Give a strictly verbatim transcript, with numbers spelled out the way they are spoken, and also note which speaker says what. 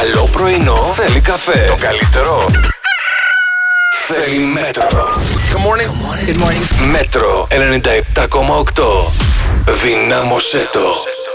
Speaker 1: Καλό πρωινό θέλει καφέ. Το καλύτερο θέλει Μέτρο.
Speaker 2: Good morning.
Speaker 3: Good morning.
Speaker 1: Μέτρο ενενήντα επτά κόμμα οκτώ. Δυνάμωσέ το.